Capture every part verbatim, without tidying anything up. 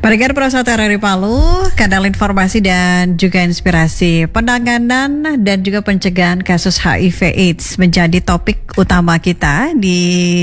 Pendengar Prasata R R I Palu, kanal informasi dan juga inspirasi. Penanganan dan juga pencegahan kasus H I V AIDS menjadi topik utama kita di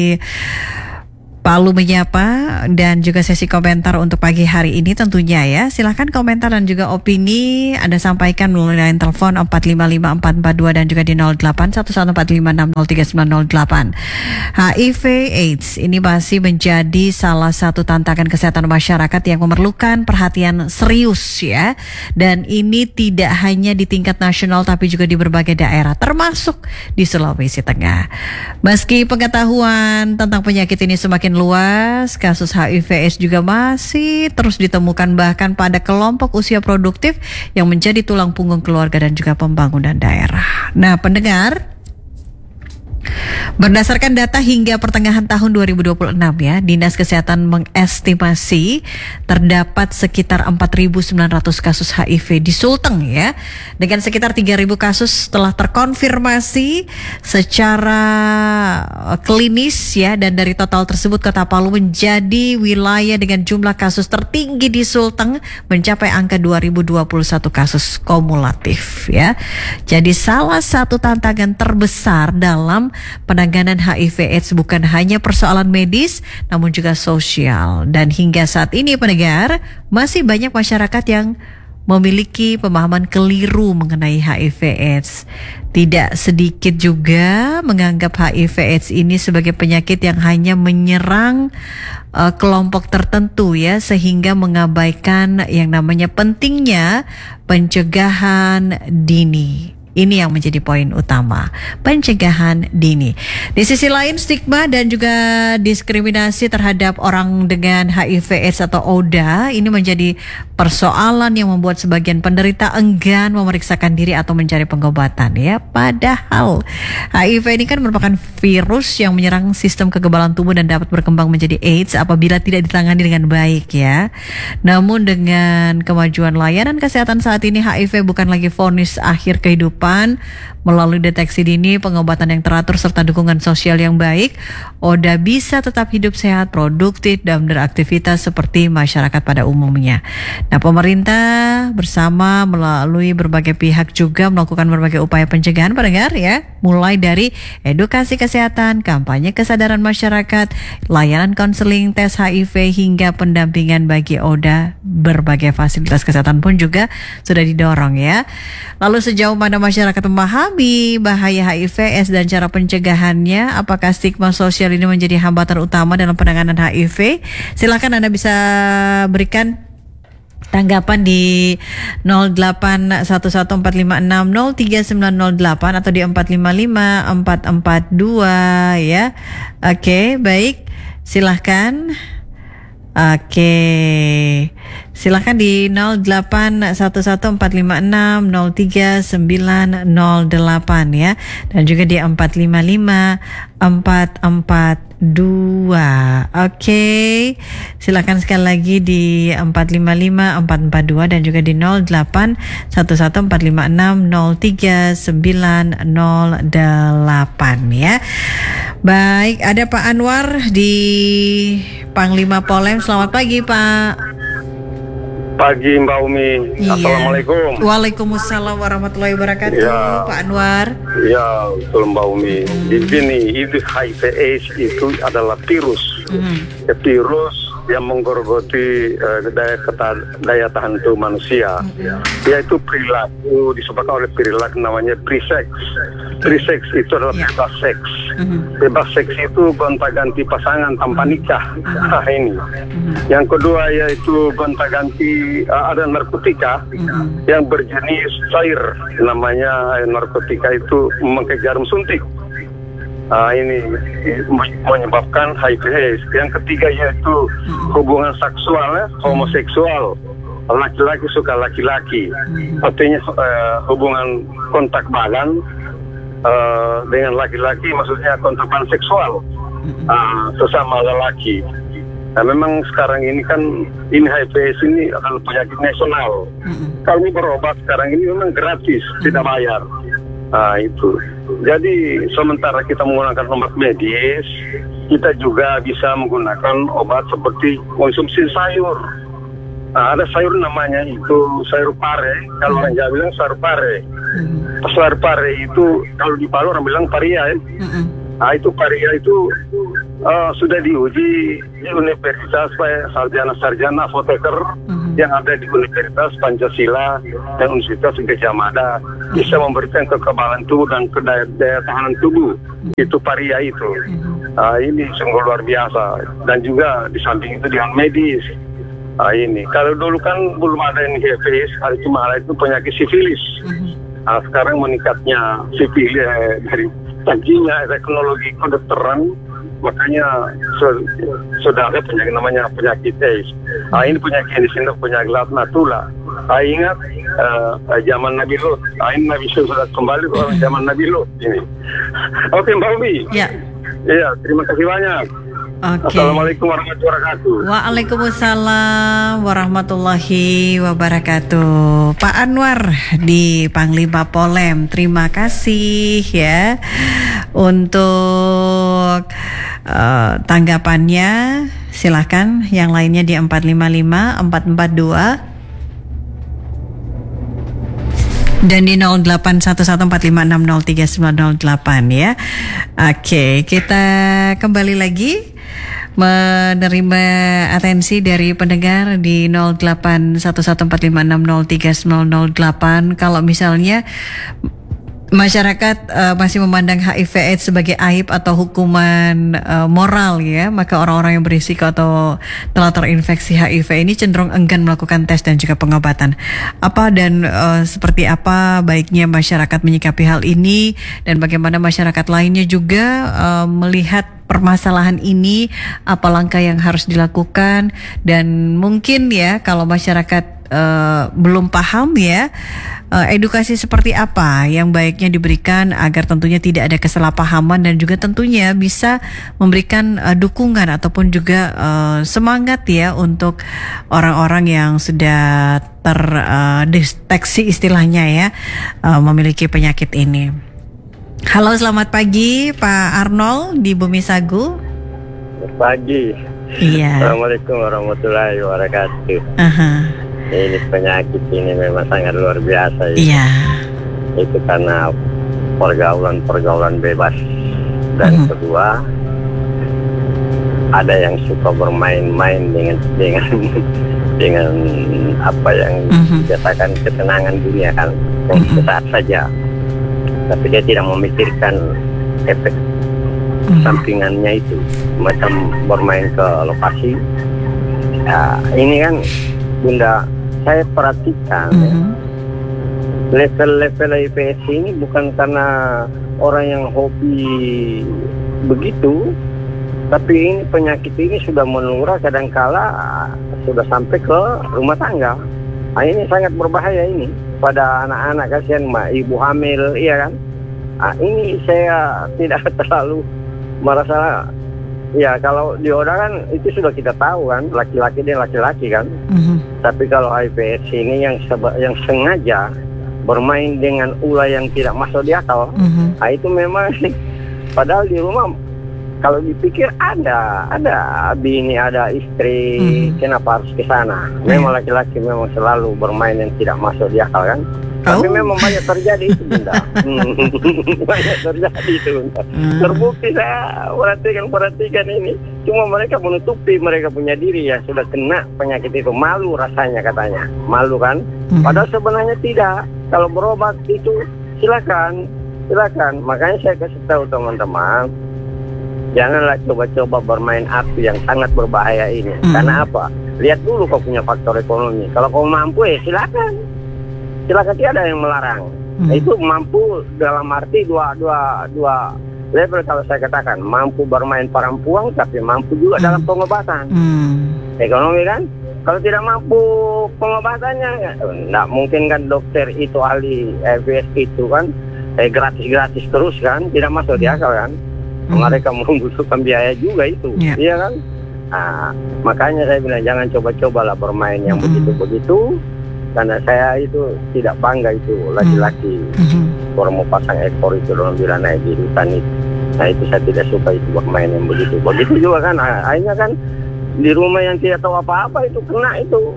Palu Menyapa dan juga sesi komentar untuk pagi hari ini tentunya ya. Silahkan komentar dan juga opini Anda sampaikan melalui line telepon empat lima lima empat empat dua dan juga di nol delapan satu satu empat lima enam nol tiga sembilan nol delapan. H I V AIDS ini masih menjadi salah satu tantangan kesehatan masyarakat yang memerlukan perhatian serius ya. Dan ini tidak hanya di tingkat nasional tapi juga di berbagai daerah termasuk di Sulawesi Tengah. Meski pengetahuan tentang penyakit ini semakin luas, kasus H I V AIDS juga masih terus ditemukan bahkan pada kelompok usia produktif yang menjadi tulang punggung keluarga dan juga pembangunan daerah. Nah, pendengar, berdasarkan data hingga pertengahan tahun dua ribu dua puluh enam ya, Dinas Kesehatan mengestimasi terdapat sekitar empat ribu sembilan ratus kasus H I V di Sulteng ya, dengan sekitar tiga ribu kasus telah terkonfirmasi secara klinis ya, dan dari total tersebut Kota Palu menjadi wilayah dengan jumlah kasus tertinggi di Sulteng mencapai angka dua ribu dua puluh satu kasus kumulatif ya. Jadi salah satu tantangan terbesar dalam penanganan H I V AIDS bukan hanya persoalan medis namun juga sosial, dan hingga saat ini pendengar masih banyak masyarakat yang memiliki pemahaman keliru mengenai H I V AIDS. Tidak sedikit juga menganggap H I V AIDS ini sebagai penyakit yang hanya menyerang uh, kelompok tertentu ya, sehingga mengabaikan yang namanya pentingnya pencegahan dini. Ini yang menjadi poin utama, pencegahan dini. Di sisi lain, stigma dan juga diskriminasi terhadap orang dengan H I V AIDS atau O D A ini menjadi persoalan yang membuat sebagian penderita enggan memeriksakan diri atau mencari pengobatan ya. Padahal H I V ini kan merupakan virus yang menyerang sistem kekebalan tubuh dan dapat berkembang menjadi AIDS apabila tidak ditangani dengan baik ya. Namun dengan kemajuan layanan kesehatan saat ini, H I V bukan lagi vonis akhir kehidupan. Melalui deteksi dini, pengobatan yang teratur serta dukungan sosial yang baik, O D A bisa tetap hidup sehat, produktif dan beraktivitas seperti masyarakat pada umumnya. Nah, pemerintah bersama melalui berbagai pihak juga melakukan berbagai upaya pencegahan pendengar ya, mulai dari edukasi kesehatan, kampanye kesadaran masyarakat, layanan konseling, tes H I V hingga pendampingan bagi O D A. Berbagai fasilitas kesehatan pun juga sudah didorong ya. Lalu sejauh mana masyarakat memahami bahaya H I V AIDS dan cara pencegahannya? Apakah stigma sosial ini menjadi hambatan utama dalam penanganan H I V? Silakan Anda bisa berikan tanggapan di nol delapan satu satu empat lima enam nol tiga sembilan nol delapan atau di empat lima lima empat empat dua ya. Oke, baik. Silahkan. Oke, silakan di nol delapan satu satu empat lima enam nol tiga sembilan nol delapan ya, dan juga di empat lima lima empat empat dua. Oke, silakan sekali lagi di empat lima lima empat empat dua dan juga di nol delapan satu satu empat lima enam nol tiga sembilan nol delapan ya. Baik, ada Pak Anwar di Panglima Polem. Selamat pagi, Pak. Pagi, Mbak Umi. Iya. Assalamualaikum. Waalaikumsalam warahmatullahi wabarakatuh, ya. Pak Anwar. Ya, betul Mbak Umi. Hmm. Di sini itu H I V AIDS itu adalah virus. Hmm. Ya, virus yang menggerogoti uh, daya, daya tahan tubuh manusia. Hmm. Yaitu perilaku disebabkan oleh perilaku namanya pre-sex. Pre-sex itu adalah ya. bebas seks. Hmm. Bebas seks itu gonta-ganti pasangan tanpa nikah. Hmm. Nah ini. Hmm. Yang kedua yaitu gonta-ganti uh, ada narkotika hmm. yang berjenis cair. Namanya narkotika itu memakai jarum suntik. Uh, ini menyebabkan H I V AIDS. Yang ketiga yaitu hubungan seksual, ya, homoseksual. Laki-laki suka laki-laki. Artinya uh, hubungan kontak badan uh, dengan laki-laki, maksudnya kontak badan seksual uh, sesama lelaki. Nah, memang sekarang ini kan ini H I V AIDS ini adalah penyakit nasional. Kalau ini berobat sekarang ini memang gratis, tidak bayar. Nah, itu. Jadi sementara kita menggunakan obat medis, kita juga bisa menggunakan obat seperti konsumsi sayur. Nah, ada sayur namanya itu sayur pare, kalau orang Jawa bilang sayur pare. Mm-hmm. Sayur pare itu kalau di Palu orang bilang paria ya. Mm-hmm. Nah, itu paria itu uh, sudah diuji di Universitas sarjana-sarjana apoteker mm-hmm. yang ada di Universitas Pancasila dan Universitas Gajah Mada mm-hmm. bisa memberikan kekebalan tubuh dan kedaya daya tahanan tubuh. Mm-hmm. Itu paria itu. Mm-hmm. Nah, ini sungguh luar biasa. Dan juga di samping itu dengan medis. Nah, ini kalau dulu kan belum ada yang H I V, hari cuma ada itu penyakit sifilis. Mm-hmm. Nah, sekarang meningkatnya sifilis eh, dari tingginya teknologi kedokteran, makanya sudah ada penyakit namanya penyakit AIDS. Nah, ini penyakit di sini penyakit Latnatula. Nah, ingat uh, zaman Nabi Lut. Nah, ini Nabi sudah kembali ke orang zaman Nabi Lut ini. Oke, Mbak Umi. Ya. Iya, terima kasih banyak. Okay. Assalamualaikum warahmatullahi wabarakatuh. Waalaikumsalam warahmatullahi wabarakatuh. Pak Anwar di Panglima Polem, terima kasih ya untuk uh, tanggapannya. Silakan yang lainnya di empat lima lima empat empat dua dan di nol delapan satu satu empat lima enam nol tiga sembilan nol delapan ya. Oke, kita kembali lagi menerima atensi dari pendengar di nol delapan satu satu empat lima enam nol tiga sembilan nol delapan. Kalau misalnya masyarakat uh, masih memandang H I V AIDS sebagai aib atau hukuman uh, moral ya, maka orang-orang yang berisiko atau telah terinfeksi H I V ini cenderung enggan melakukan tes dan juga pengobatan. Apa dan uh, seperti apa baiknya masyarakat menyikapi hal ini, dan bagaimana masyarakat lainnya juga uh, melihat permasalahan ini, apa langkah yang harus dilakukan, dan mungkin ya kalau masyarakat Uh, belum paham ya, uh, edukasi seperti apa yang baiknya diberikan agar tentunya tidak ada kesalahpahaman dan juga tentunya bisa memberikan uh, dukungan ataupun juga uh, semangat ya untuk orang-orang yang sudah terdeteksi uh, istilahnya ya uh, memiliki penyakit ini. Halo, selamat pagi Pak Arnold di Bumi Sagu. Selamat pagi. Iya. Assalamualaikum warahmatullahi wabarakatuh. Uh-huh. Ini penyakit ini memang sangat luar biasa ya. Iya. Itu karena pergaulan-pergaulan bebas. Dan uh-huh. kedua, ada yang suka bermain-main dengan dengan dengan apa yang uh-huh. dikatakan ketenangan dunia kan, yang uh-huh. sesaat saja. Tapi dia tidak memikirkan efek uh-huh. sampingannya itu, macam bermain ke lokasi. Ya, ini kan Bunda, saya perhatikan mm-hmm. ya, level-level H I V AIDS ini bukan karena orang yang hobi begitu, tapi ini penyakit ini sudah menular, kadangkala sudah sampai ke rumah tangga. Nah, ini sangat berbahaya ini pada anak-anak, kasihan mbak, ibu hamil, iya kan? Nah, ini saya tidak terlalu merasa. Ya, kalau dioda kan itu sudah kita tahu kan, laki-laki dan laki-laki kan. Mm-hmm. Tapi kalau H I V AIDS ini yang seba- yang sengaja bermain dengan ulah yang tidak masuk di akal, mm-hmm. nah itu memang padahal di rumah kalau dipikir ada, ada bini, ada istri, mm-hmm. kenapa harus ke sana? Memang laki-laki memang selalu bermain yang tidak masuk di akal kan. Oh. Tapi memang banyak terjadi itu Bunda. Banyak terjadi itu Bunda. Hmm. Terbukti saya perhatikan-perhatikan ini. Cuma mereka menutupi mereka punya diri ya. Sudah kena penyakit itu. Malu rasanya katanya. Malu kan? Hmm. Padahal sebenarnya tidak. Kalau berobat itu silakan. Silakan. Makanya saya kasih tahu teman-teman. Janganlah coba-coba bermain api yang sangat berbahaya ini. Hmm. Karena apa? Lihat dulu kau punya faktor ekonomi. Kalau kau mampu ya silakan. Silakan, tidak ada yang melarang. Hmm. Nah, itu mampu dalam arti dua dua dua level kalau saya katakan, mampu bermain perempuan tapi mampu juga hmm. dalam pengobatan. Hmm. Ekonomi kan? Kalau tidak mampu pengobatannya, nggak mungkin kan dokter itu ahli R V S itu kan eh, gratis-gratis terus kan, tidak masuk di akal kan? Hmm. Mereka membutuhkan biaya juga itu, yeah. iya kan? Nah, makanya saya bilang jangan coba-cobalah bermain yang hmm. begitu-begitu. Karena saya itu tidak bangga itu laki-laki mm-hmm. orang mau pasang ekor itu dalam bila naik di hutan itu. Nah itu saya tidak suka itu bermain yang begitu. Begitu juga kan akhirnya kan di rumah yang tidak tahu apa-apa itu kena itu.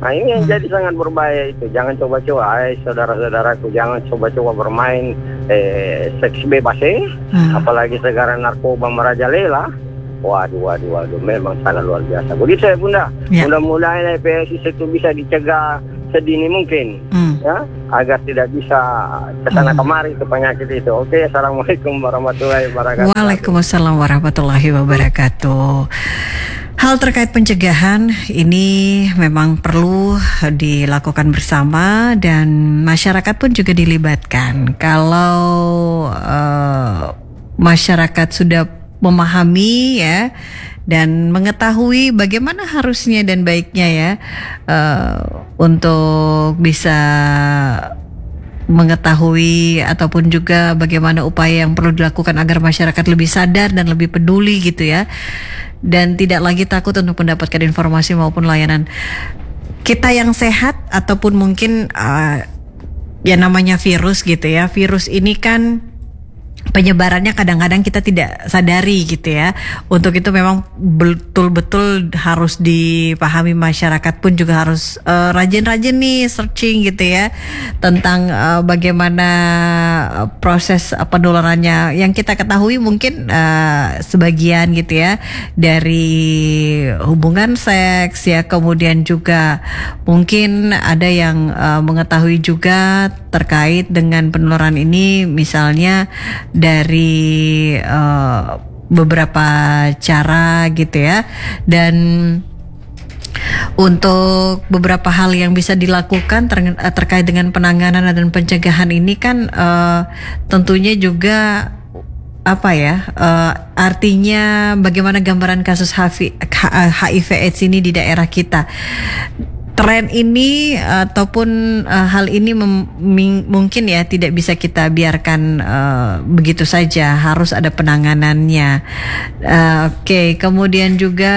Nah ini yang jadi sangat berbahaya itu. Jangan coba-coba, ay, saudara-saudaraku, jangan coba-coba bermain eh, seks bebas eh. Hmm. Apalagi sekarang narkoba merajalela. Waduh, waduh, waduh, memang sangat luar biasa. Begitu ya Bunda. Ya. Mudah-mudahan P S I S itu bisa dicegah sedini mungkin, hmm. ya, agar tidak bisa kesana hmm. kemari ke penyakit itu. Oke, assalamualaikum warahmatullahi wabarakatuh. Waalaikumsalam warahmatullahi wabarakatuh. Hal terkait pencegahan ini memang perlu dilakukan bersama dan masyarakat pun juga dilibatkan. Kalau uh, masyarakat sudah memahami ya dan mengetahui bagaimana harusnya dan baiknya ya uh, untuk bisa mengetahui ataupun juga bagaimana upaya yang perlu dilakukan agar masyarakat lebih sadar dan lebih peduli gitu ya. Dan tidak lagi takut untuk mendapatkan informasi maupun layanan. Kita yang sehat ataupun mungkin uh, ya namanya virus gitu ya. Virus ini kan penyebarannya kadang-kadang kita tidak sadari gitu ya. Untuk itu memang betul-betul harus dipahami, masyarakat pun juga harus uh, rajin-rajin nih searching gitu ya tentang uh, bagaimana proses uh, penularannya. Yang kita ketahui mungkin uh, sebagian gitu ya dari hubungan seks ya, kemudian juga mungkin ada yang uh, mengetahui juga terkait dengan penularan ini misalnya dari uh, beberapa cara gitu ya. Dan untuk beberapa hal yang bisa dilakukan ter- terkait dengan penanganan dan pencegahan ini kan uh, tentunya juga apa ya uh, artinya bagaimana gambaran kasus H I V AIDS ini di daerah kita. Tren ini ataupun uh, hal ini mem- ming- mungkin ya tidak bisa kita biarkan uh, begitu saja, harus ada penanganannya. Uh, Oke, okay. Kemudian juga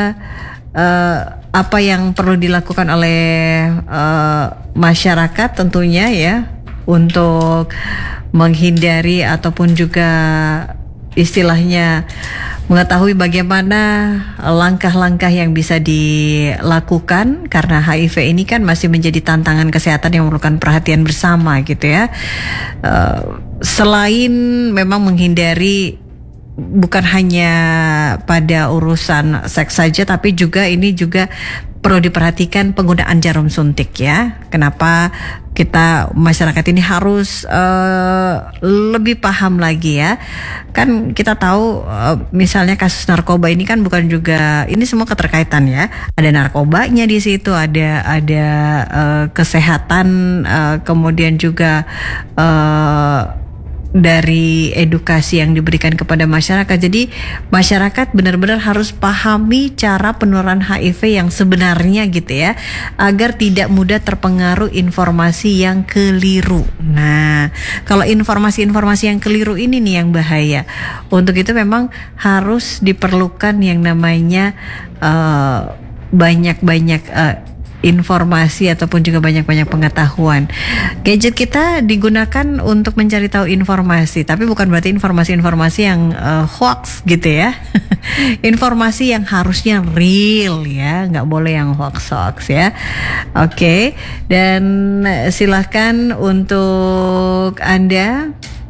uh, apa yang perlu dilakukan oleh uh, masyarakat tentunya ya untuk menghindari ataupun juga istilahnya mengetahui bagaimana langkah-langkah yang bisa dilakukan karena H I V ini kan masih menjadi tantangan kesehatan yang memerlukan perhatian bersama gitu ya. Uh, selain memang menghindari bukan hanya pada urusan seks saja, tapi juga ini juga perlu diperhatikan penggunaan jarum suntik ya. Kenapa kita masyarakat ini harus uh, lebih paham lagi ya. Kan kita tahu uh, misalnya kasus narkoba ini kan bukan juga, ini semua keterkaitan ya. Ada narkobanya di situ, ada ada uh, kesehatan, uh, kemudian juga uh, dari edukasi yang diberikan kepada masyarakat. Jadi masyarakat benar-benar harus pahami cara penularan H I V yang sebenarnya gitu ya, agar tidak mudah terpengaruh informasi yang keliru. Nah, kalau informasi-informasi yang keliru ini nih yang bahaya. Untuk itu memang harus diperlukan yang namanya uh, banyak-banyak uh, informasi ataupun juga banyak-banyak pengetahuan. Gadget kita digunakan untuk mencari tahu informasi, tapi bukan berarti informasi-informasi yang uh, hoax gitu ya. Informasi yang harusnya real ya, nggak boleh yang hoax-hoax ya. Oke, okay. Dan silahkan untuk Anda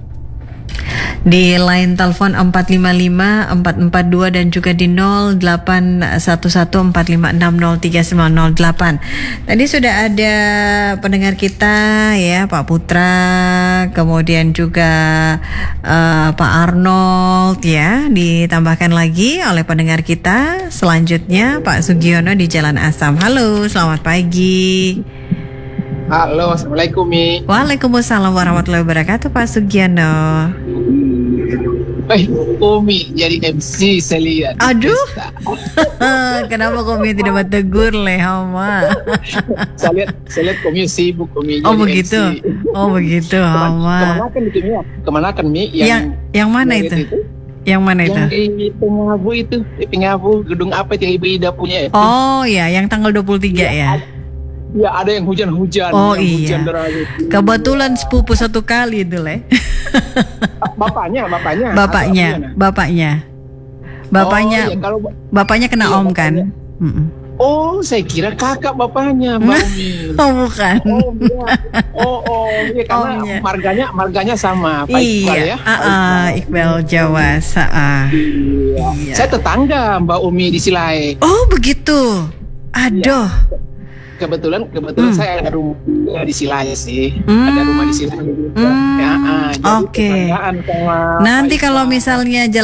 di line telepon empat lima lima empat empat dua dan juga di nol delapan satu satu empat lima enam nol tiga sembilan nol delapan. Tadi sudah ada pendengar kita ya, Pak Putra, kemudian juga uh, Pak Arnold ya, ditambahkan lagi oleh pendengar kita selanjutnya Pak Sugiono di Jalan Asam. Halo, selamat pagi. Halo, assalamualaikum Mi. Waalaikumsalam warahmatullahi wabarakatuh Pak Sugiono. Eh, Umi jadi M C saya lihat. Aduh, kenapa Komi tidak bertegur leh Hama? saya lihat, saya lihat Komi sibuk Komi. Oh begitu, M C. Oh begitu Hama. Kemana kan itu Mi? Kemana kan Mi? Yang yang, yang mana itu? itu? Yang mana itu? Yang di Pengabu itu, di Pengabu gedung apa itu Ibu Ida punya? Itu. Oh ya, yang tanggal dua puluh tiga ya. ya? Ya ada yang hujan-hujan. Oh yang iya. Hujan kebetulan sepupu satu kali itu leh. Bapaknya, bapaknya. Bapaknya, bapaknya. Bapaknya. Oh, iya, kalau bapaknya kena iya, om bapaknya. kan? Mm-mm. Oh, saya kira kakak bapaknya Mbak Umi. Oh bukan. Oh, iya. Oh, oh, iya karena Oh, iya. marganya marganya sama, Pak Iqbal Iya, ya. ah, ah, Iqbal Jawa. ah. Iya. Iya. Saya tetangga Mbak Umi di Silai. Oh begitu. Aduh. Kebetulan kebetulan Hmm. saya ada rumah di Silai sih. Hmm. Ada rumah di Silai. Hmm. Ya, ah, jadi Oke. tetanggaan sama Nanti Pak kalau Iqbal. misalnya